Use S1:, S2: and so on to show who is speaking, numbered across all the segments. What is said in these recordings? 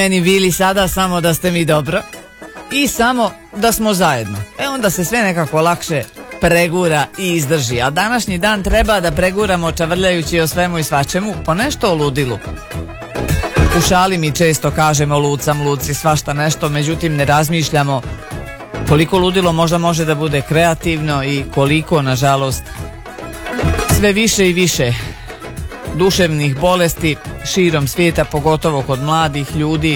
S1: Meni bili sada samo da ste mi dobro i samo da smo zajedno. Onda se sve nekako lakše pregura i izdrži. A današnji dan treba da preguramo čavrljajući o svemu i svačemu, po nešto o ludilu. U šali mi često kažemo lucam, luci, svašta nešto, međutim ne razmišljamo koliko ludilo možda može da bude kreativno i koliko, nažalost, sve više i više duševnih bolesti širom svijeta, pogotovo kod mladih ljudi,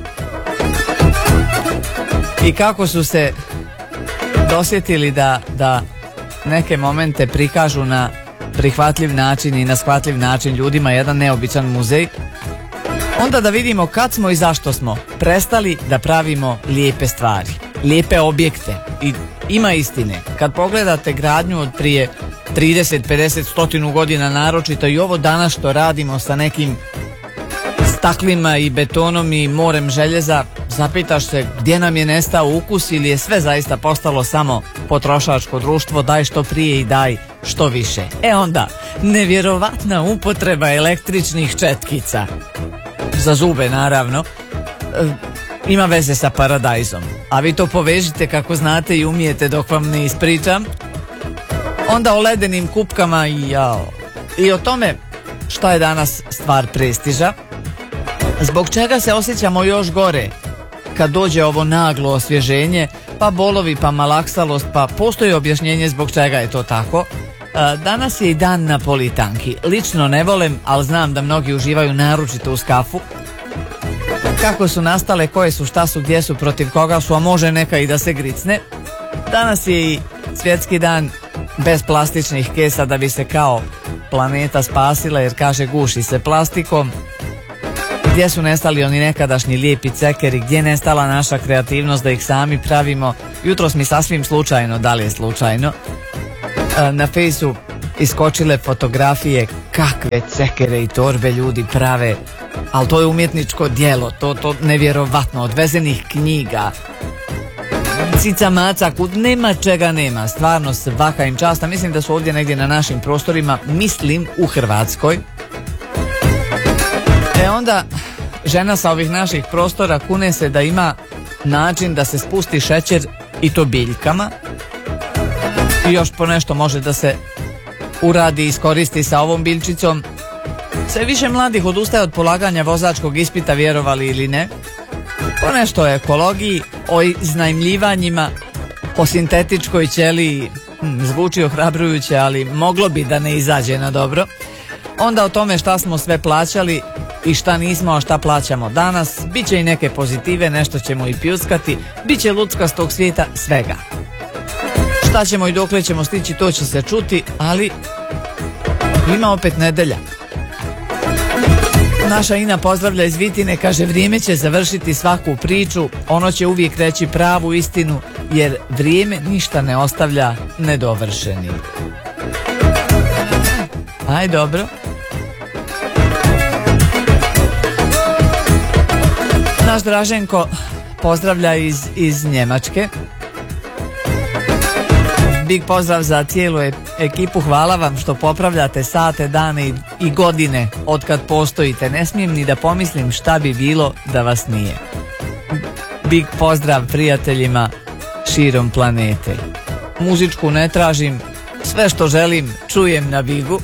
S1: i kako su se dosjetili da neke momente prikažu na prihvatljiv način i na shvatljiv način ljudima, jedan neobičan muzej. Onda da vidimo kad smo i zašto smo prestali da pravimo lijepe stvari, lijepe objekte. I ima istine, kad pogledate gradnju od prije 30, 50, 100 godina, naročito i ovo danas što radimo sa nekim staklima i betonom i morem željeza, zapitaš se gdje nam je nestao ukus ili je sve zaista postalo samo potrošačko društvo, daj što prije i daj što više. Onda, nevjerovatna upotreba električnih četkica, za zube naravno, ima veze sa paradajzom. A vi to povežite kako znate i umijete dok vam ne ispričam. Onda o ledenim kupkama i o tome šta je danas stvar prestiža, zbog čega se osjećamo još gore kad dođe ovo naglo osvježenje, pa bolovi, pa malaksalost, pa postoji objašnjenje zbog čega je to tako. Danas je i dan napolitanki. Lično ne volim, ali znam da mnogi uživaju, naročito uz kafu. Kako su nastale, koje su, šta su, gdje su, protiv koga su, a može neka i da se gricne. Danas je i svjetski dan bez plastičnih kesa, da bi se kao planeta spasila, jer kaže guši se plastikom. Gdje su nestali oni nekadašnji lijepi cekeri, gdje je nestala naša kreativnost da ih sami pravimo. Jutros mi sasvim slučajno, da li je slučajno, na Fejsu iskočile fotografije kakve cekere i torbe ljudi prave, ali to je umjetničko djelo, to nevjerovatno, odvezenih knjiga, cica maca, nema čega nema, stvarno svaka im čast. Mislim da su ovdje negdje na našim prostorima, mislim u Hrvatskoj. Onda žena sa ovih naših prostora kune se da ima način da se spusti šećer, i to biljkama, i još po nešto može da se uradi i iskoristi sa ovom biljčicom. Sve više mladih odustaje od polaganja vozačkog ispita, vjerovali ili ne. Po nešto o ekologiji, o iznajmljivanjima, o sintetičkoj ćeliji, zvuči ohrabrujuće, ali moglo bi da ne izađe na dobro. Onda o tome šta smo sve plaćali i šta nismo, a šta plaćamo danas. Biće i neke pozitive, nešto ćemo i pljuckati, biće luckastog svijeta, svega. Šta ćemo i dokle ćemo stići, to će se čuti, ali ima opet nedelja. Naša Ina pozdravlja iz Vitine, kaže vrijeme će završiti svaku priču, ono će uvijek reći pravu istinu, jer vrijeme ništa ne ostavlja nedovršenim. Aj, dobro. Naš Draženko pozdravlja iz Njemačke. Big pozdrav za cijelu ekipu, hvala vam što popravljate sate, dane i godine od kad postojite. Ne smijem ni da pomislim šta bi bilo da vas nije. Big pozdrav prijateljima širom planete. Muzičku ne tražim, sve što želim čujem na Bigu.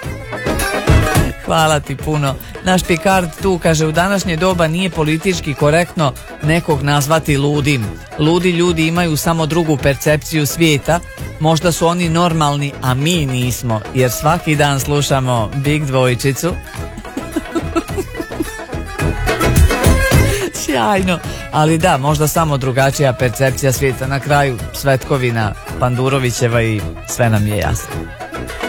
S1: Hvala ti puno. Naš Picard tu kaže, u današnje doba nije politički korektno nekog nazvati ludim. Ludi ljudi imaju samo drugu percepciju svijeta. Možda su oni normalni, a mi nismo, jer svaki dan slušamo Big dvojčicu. Sjajno. Ali da, možda samo drugačija percepcija svijeta. Na kraju Svetkovina Pandurovićeva i sve nam je jasno.